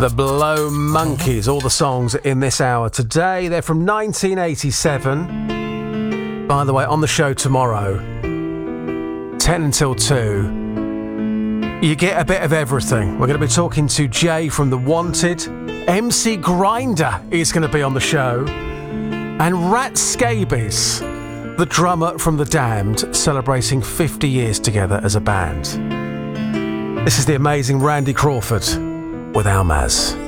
The Blow Monkeys, all the songs in this hour today. They're from 1987. By the way, on the show tomorrow, 10 until 2, you get a bit of everything. We're going to be talking to Jay from The Wanted. MC Grinder is going to be on the show. And Rat Scabies, the drummer from The Damned, celebrating 50 years together as a band. This is the amazing Randy Crawford with Almaz.